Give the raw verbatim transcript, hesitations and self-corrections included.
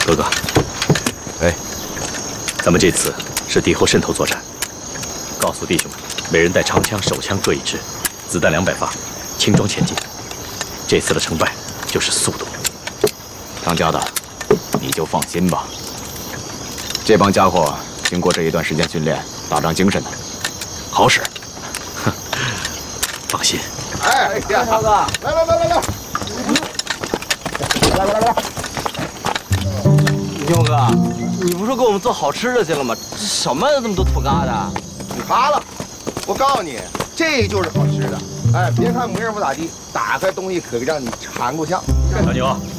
哥哥， 哎， 咱们这次是敌后渗透作战，告诉弟兄们，每人带长枪、手枪各一支，子弹两百发，轻装前进。这次的成败就是速度。 当家的，你就放心吧。这帮家伙经过这一段时间训练，打仗精神的，好使。 哼，放心。 哎，超哥，来来来来来，来来来来。 牛哥，你不是给我们做好吃的去了吗？这什么这么多土疙瘩？ 你哈了，我告诉你，这就是好吃的。哎，别看模样不咋地，打开东西可让你馋够呛。 小牛，